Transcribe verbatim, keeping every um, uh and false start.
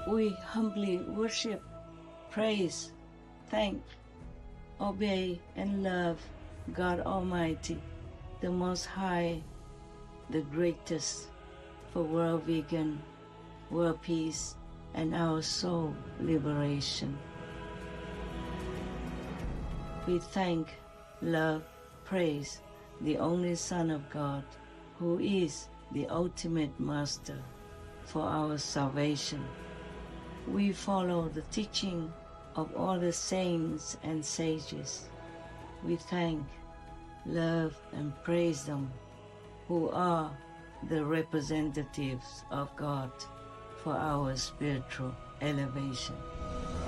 We humbly worship, praise, thank, obey, and love God Almighty, the Most High, the greatest, for world vegan, world peace, and our soul liberation. We thank, love, praise the only Son of God, who is the ultimate Master for our salvation. We follow the teaching of all the saints and sages. We thank, love, and praise them, who are the representatives of God for our spiritual elevation.